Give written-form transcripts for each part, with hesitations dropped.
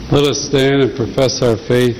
Let us stand and profess our faith.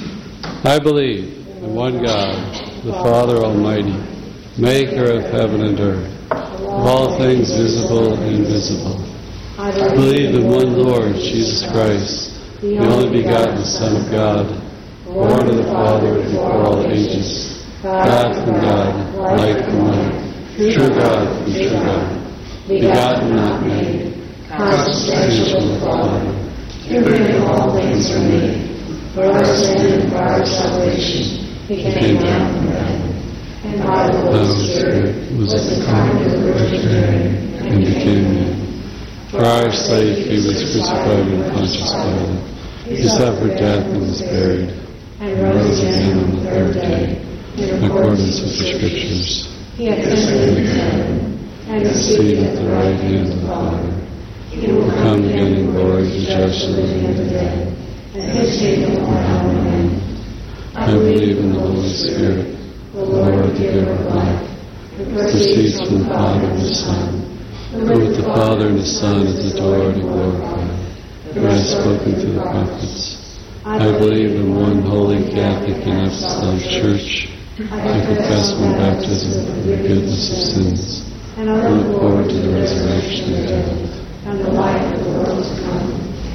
I believe in one God, the Father Almighty, maker of heaven and earth, of all things visible and invisible. I believe in one Lord, Jesus Christ, the only begotten Son of God, born of the Father before all ages, God from God, light from light, true God from true God, begotten not made, consubstantial with the Father, through whom all things are made. For our sin and for our salvation, he came down from heaven, and by the Holy Spirit was incarnate of the Virgin Mary, and became man. For our sake he was crucified in Pontius Pilate. He suffered death and was buried, and rose again on the third day, in accordance with the Scriptures. He ascended into heaven, and is seated at the right hand of the Father. He will come again in glory to judge the living and the dead, and his kingdom will have no end. I believe in the Holy Spirit, the Lord, the giver of life, who proceeds from the Father and the Son, who with the Father and the Son is adored and glorified, who has spoken through the prophets. I believe in one holy Catholic and Apostolic Church. I confess my baptism for the forgiveness of sins, and I look forward to the resurrection of the dead and the life of the world to come.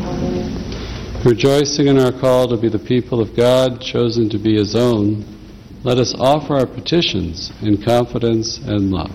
Amen. Rejoicing in our call to be the people of God, chosen to be His own, let us offer our petitions in confidence and love.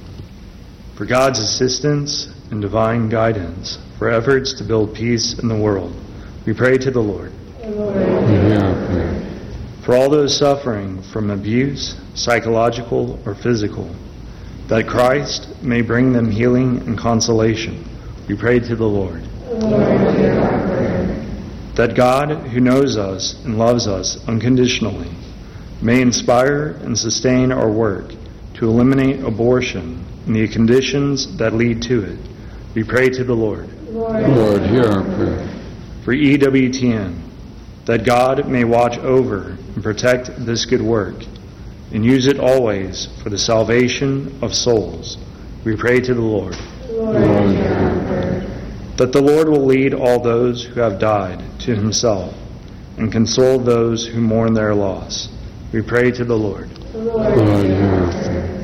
For God's assistance and divine guidance, for efforts to build peace in the world, we pray to the Lord. We hear our prayer. For all those suffering from abuse, psychological or physical, that Christ may bring them healing and consolation, we pray to the Lord. Lord, hear our prayer. That God, who knows us and loves us unconditionally, may inspire and sustain our work to eliminate abortion and the conditions that lead to it, we pray to the Lord. Lord, hear our prayer. For EWTN, that God may watch over and protect this good work and use it always for the salvation of souls, we pray to the Lord. Lord, hear our prayer. That the Lord will lead all those who have died to Himself and console those who mourn their loss, we pray to the Lord. Lord, hear our prayer.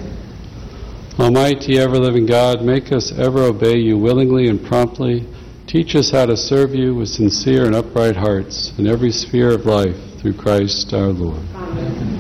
Almighty, ever-living God, make us ever obey You willingly and promptly. Teach us how to serve You with sincere and upright hearts in every sphere of life, through Christ our Lord. Amen.